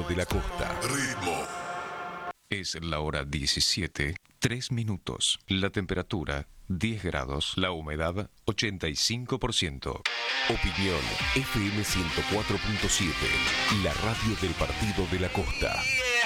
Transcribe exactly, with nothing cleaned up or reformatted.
de la Costa. Ritmo. Es la hora diecisiete, tres minutos. La temperatura, diez grados. La humedad, ochenta y cinco por ciento. Opinión F M ciento cuatro punto siete. La radio del Partido de la Costa.